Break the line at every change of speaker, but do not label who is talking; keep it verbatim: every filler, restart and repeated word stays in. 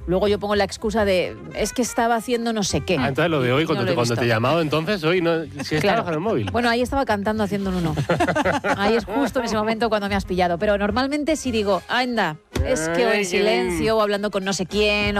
luego yo pongo la excusa de es que estaba haciendo no sé qué.
Ah, entonces lo de hoy,
Y
cuando,
no lo
te,
he
cuando
visto.
te he llamado, entonces hoy no, si estabas
Claro.
con el móvil.
Bueno, ahí estaba cantando haciendo un uno. Ahí es justo en ese momento cuando me has pillado. Pero normalmente si digo, anda, es que o
Ay,
en
qué
silencio o hablando con no sé quién